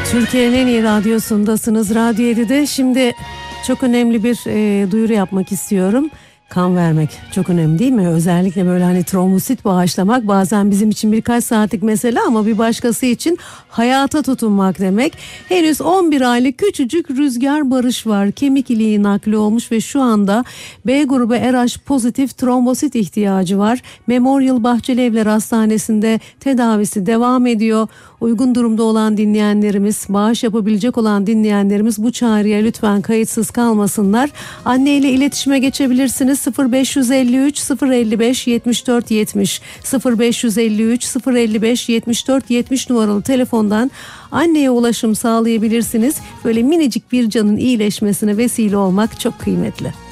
Türkiye'nin en iyi radyosundasınız, Radyo 7'de. Şimdi çok önemli bir duyuru yapmak istiyorum. Kan vermek çok önemli değil mi? Özellikle böyle hani trombosit bağışlamak bazen bizim için birkaç saatlik mesele ama bir başkası için hayata tutunmak demek. Henüz 11 aylık küçücük Rüzgar Barış var. Kemik iliği nakli olmuş ve şu anda B grubu RH pozitif trombosit ihtiyacı var. Memorial Bahçelievler Hastanesi'nde tedavisi devam ediyor. Uygun durumda olan dinleyenlerimiz, bağış yapabilecek olan dinleyenlerimiz bu çağrıya lütfen kayıtsız kalmasınlar. Anne ile iletişime geçebilirsiniz. 0553 055 74 70 0553 055 74 70 numaralı telefondan anneye ulaşım sağlayabilirsiniz. Böyle minicik bir canın iyileşmesine vesile olmak çok kıymetli.